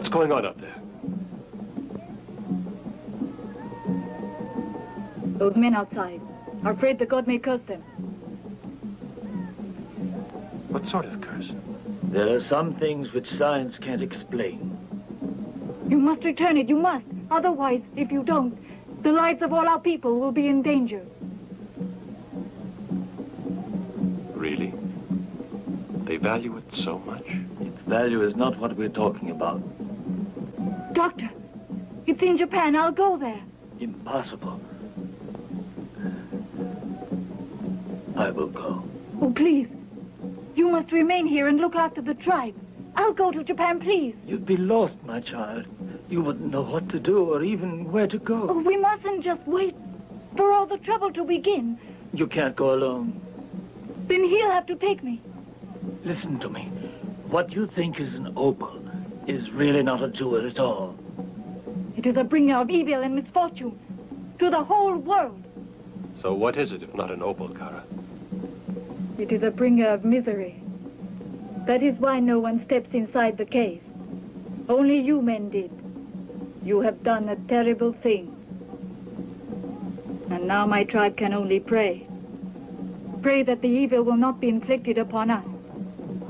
What's going on up there? Those men outside are afraid the god may curse them. What sort of curse? There are some things which science can't explain. You must return it, you must. Otherwise, if you don't, the lives of all our people will be in danger. Really? They value it so much? Its value is not what we're talking about. Doctor, it's in Japan. I'll go there. Impossible. I will go. Oh, please. You must remain here and look after the tribe. I'll go to Japan, please. You'd be lost, my child. You wouldn't know what to do or even where to go. Oh, we mustn't just wait for all the trouble to begin. You can't go alone. Then he'll have to take me. Listen to me. What you think is an opal is really not a jewel at all. It is a bringer of evil and misfortune to the whole world. So what is it if not an opal, Kara? It is a bringer of misery. That is why no one steps inside the cave. Only you men did. You have done a terrible thing. And now my tribe can only pray. Pray that the evil will not be inflicted upon us.